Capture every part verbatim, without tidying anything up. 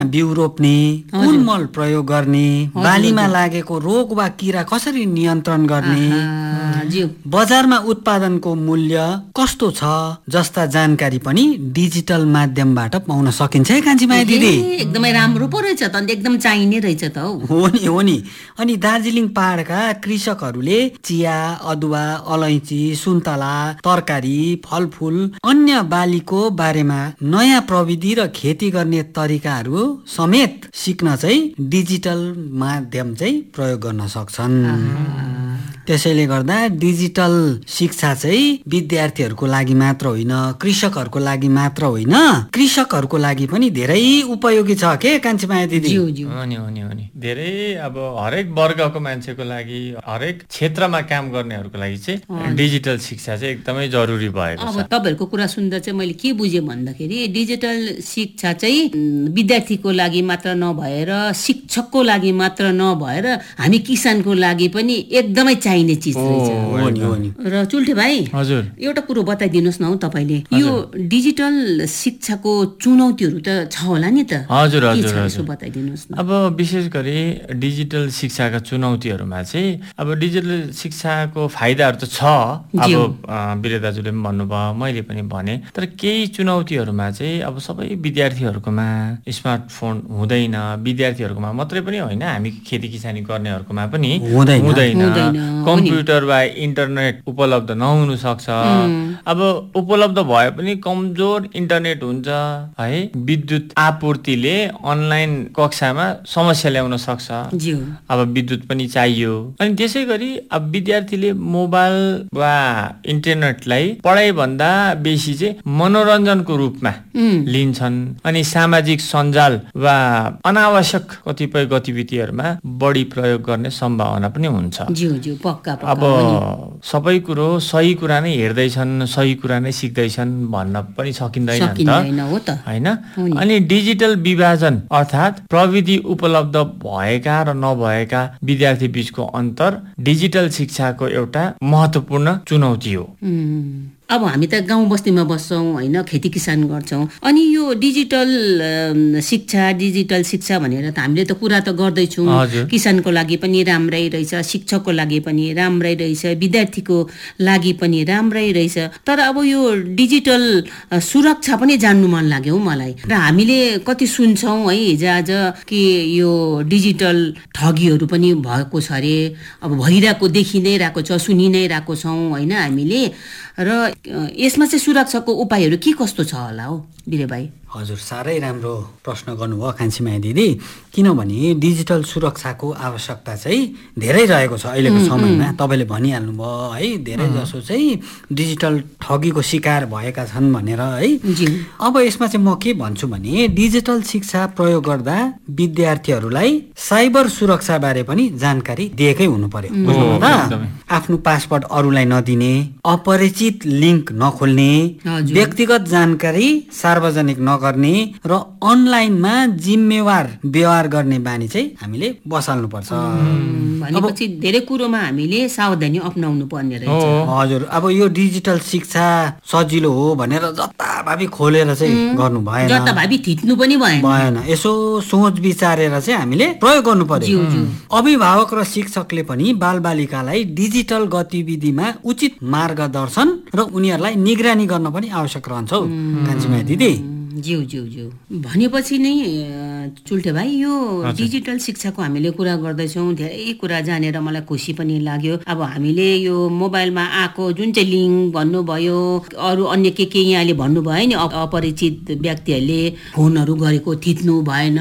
बिउ रोप्ने, कुन मल प्रयोग गर्ने, बालीमा लागेको रोग वा किरा कसरी नियन्त्रण गर्ने, बजारमा उत्पादनको मूल्य कस्तो छ जस्ता जानकारी पनि डिजिटल माध्यमबाट पाउन सकिन्छ है कान्छीमाया दिदी। एकदमै राम्रो पो रहेछ त, एकदम चाहिने रहेछ त हो नि हो नि। अनि दार्जिलिङ पहाडका कृषकहरूले चिया, अदुवा, अलैँची, सुन्तला, तरकारी, फलफूल, अन्य बालीको बारेमा नयाँ प्रविधि र खेती गर्ने तरिकाहरू समेत सिक्न चाहिँ डिजिटल माध्यम चाहिँ प्रयोग गर्न सक्छन्। त्यसैले गर्दा डिजिटल शिक्षा चाहिँ विद्यार्थीहरूको लागि मात्र होइन, कृषकहरूको लागि मात्र होइन, कृषकहरूको लागि पनि धेरै उपयोगी छ के कान्छीमाया दिदी। हो नि हो नि हो नि। धेरै अब हरेक वर्गको मान्छेको लागि, हरेक क्षेत्रमा काम गर्नेहरूको लागि चाहिँ डिजिटल शिक्षा चाहिँ एकदमै जरुरी भएको छ। अब तपाईँहरूको कुरा सुन्दा चाहिँ मैले के बुझेँ भन्दाखेरि डिजिटल शिक्षा चाहिँ विद्यार्थीको लागि मात्र नभएर, शिक्षकको लागि मात्र नभएर, हामी किसानको लागि पनि एकदमै चाहिने चिज रहेछ। र चुल्ठे भाइ, हजुर, एउटा कुरो बताइदिनुहोस् न हौ तपाईँले, यो डिजिटल शिक्षाको चुनौतीहरू त छ होला नि त? हजुर हजुर हजुर, बताइदिनुहोस् न। अब विशेष गरी डिजिटल शिक्षाका चुनौतीहरूमा चाहिँ अब डिजिटल शिक्षाको फाइदाहरू त छ, अब वीर दाजुले पनि भन्नुभयो, मैले पनि भने, तर केही चुनौतीहरूमा चाहिँ अब सबै विद्यार्थीहरूकोमा स्मार्टफोन हुँदैन, विद्यार्थीहरूकोमा मात्रै पनि होइन, हामी खेती किसानी गर्नेहरूकोमा पनि हुँदैन, कम्प्युटर वा इन्टरनेट उपलब्ध नहुन सक्छ। अब उपलब्ध भए पनि कमजोर इन्टरनेट हुन्छ है, विद्युत आपूर्तिले अनलाइन कक्षामा समस्या ल्याउन सक्छ, अब विद्युत पनि चाहियो। अनि त्यसै गरी अब विद्यार्थीले मोबाइल वा इन्टरनेटलाई पढाइ भन्दा बेसी चाहिँ मनोरञ्जनको रूपमा लिन्छन्, अनि सामाजिक सञ्जाल वा अनावश्यक कतिपय गतिविधिहरूमा बढी प्रयोग गर्ने सम्भावना पनि हुन्छ। अब सबै कुरो सही कुरा नै हेर्दैछन्, सही कुरा नै सिक्दैछन् भन्न पनि सकिँदैन त हैन। अनि डिजिटल विभाजन अर्थात् प्रविधि उपलब्ध भएका र नभएका विद्यार्थी बीचको अन्तर डिजिटल शिक्षाको एउटा महत्त्वपूर्ण चुनौती हो। अब हामी त गाउँ बस्तीमा बस्छौँ होइन, खेती किसान गर्छौँ, अनि यो डिजिटल शिक्षा डिजिटल शिक्षा भनेर त हामीले त कुरा त गर्दैछौँ, किसानको लागि पनि राम्रै रहेछ, शिक्षकको लागि पनि राम्रै रहेछ, विद्यार्थीको लागि पनि राम्रै रहेछ, तर अब यो डिजिटल सुरक्षा पनि जान्नु मन लाग्यो हौ मलाई। र हामीले कति सुन्छौँ है हिजोआज कि यो डिजिटल ठगीहरू पनि भएको छ अरे, अब भइरहेको देखि नै रहेको छ, सुनि नै रहेको छौँ होइन हामीले। र यसमा चाहिँ सुरक्षाको उपायहरू के कस्तो छ होला हौ वीर भाइ? हजुर, साह्रै राम्रो प्रश्न गर्नुभयो कान्छीमाया दिदी, किनभने डिजिटल सुरक्षाको आवश्यकता चाहिँ धेरै रहेको छ अहिलेको समयमा। तपाईँले भनिहाल्नुभयो है, धेरै जसो चाहिँ डिजिटल ठगीको शिकार भएका छन् भनेर है। अब यसमा चाहिँ म के भन्छु भने डिजिटल शिक्षा प्रयोग गर्दा विद्यार्थीहरूलाई साइबर सुरक्षा बारे पनि जानकारी दिएकै हुनु पर्यो। बुझ्नुभयो त? आफ्नो पासवर्ड अरूलाई नदिने, अपरिचित लिङ्क नखोल्ने, व्यक्तिगत जानकारी सार्वजनिक नगर्ने र अनलाइनमा जिम्मेवार व्यवहार गर्ने बानी चाहिँ हामीले बसाल्नुपर्छ। भनेपछि धेरै कुरोमा हामीले सावधानी अपनाउनु पर्ने रहेछ। हजुर, अब यो डिजिटल शिक्षा सजिलो हो भनेर जताभावी खोलेर चाहिँ गर्नु भएन, जताभावी थिच्नु पनि भएन भएन यसो सोच विचारेर चाहिँ हामीले प्रयोग गर्नु पर्यो। अभिभावक र शिक्षकले पनि बालबालिकालाई डिजिटल गतिविधिमा उचित मार्गदर्शन र उनीहरूलाई निगरानी गर्न पनि आवश्यक रहन्छ हौ कान्छीमाया दिदी। ज्यू ज्यू ज्यू भनेपछि नै चुल्ठे भाइ, यो डिजिटल शिक्षाको हामीले कुरा गर्दैछौँ, धेरै कुरा जानेर मलाई खुसी पनि लाग्यो। अब हामीले यो मोबाइलमा आएको जुन चाहिँ लिङ्क भन्नुभयो, अरू अन्य के के यहाँले भन्नुभयो नि, अपरिचित व्यक्तिहरूले फोनहरू गरेको थिच्नु भएन,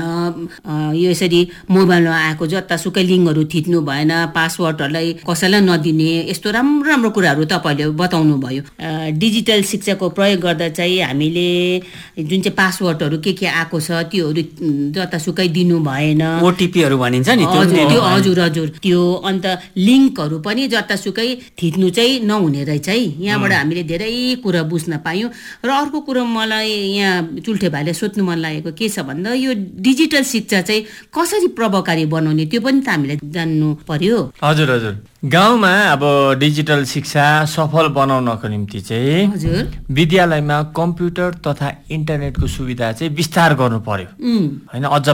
यो यसरी मोबाइलमा आएको जतासुकै लिङ्कहरू थिच्नु भएन, पासवर्डहरूलाई कसैलाई नदिने, यस्तो राम्रो राम्रो कुराहरू तपाईँले बताउनु भयो। डिजिटल शिक्षाको प्रयोग गर्दा चाहिँ हामीले जुन चाहिँ पासवर्डहरू के के आएको छ त्योहरू जतासुकै दिनु भएन, ओटिपीहरू भनिन्छ नि त्यो। हजुर हजुर, त्यो अन्त लिङ्कहरू पनि जतासुकै थिच्नु चाहिँ नहुने रहेछ है। यहाँबाट हामीले धेरै कुरा बुझ्न पायौँ। र अर्को कुरो मलाई यहाँ चुल्ठे भाइले सोध्नु मन लागेको के छ भन्दा, यो डिजिटल शिक्षा चाहिँ कसरी प्रभावकारी बनाउने त्यो पनि त हामीले जान्नु पर्यो। हजुर हजुर, गाउँमा अब डिजिटल शिक्षा सफल बनाउनको निम्ति चाहिँ हजुर विद्यालयमा कम्प्युटर तथा इन्टरनेटको सुविधा चाहिँ विस्तार गर्नु पर्यो हैन, अझ